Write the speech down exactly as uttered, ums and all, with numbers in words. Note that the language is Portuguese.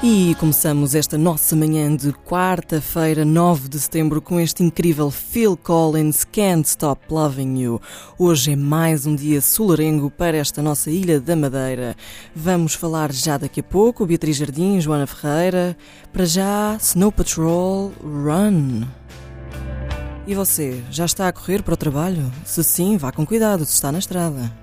E começamos esta nossa manhã de quarta-feira, nove de setembro, com este incrível Phil Collins, Can't Stop Loving You. Hoje é mais um dia solarengo para esta nossa Ilha da Madeira. Vamos falar já daqui a pouco, Beatriz Jardim, Joana Ferreira. Para já, Snow Patrol, Run. E você, já está a correr para o trabalho? Se sim, vá com cuidado, se está na estrada.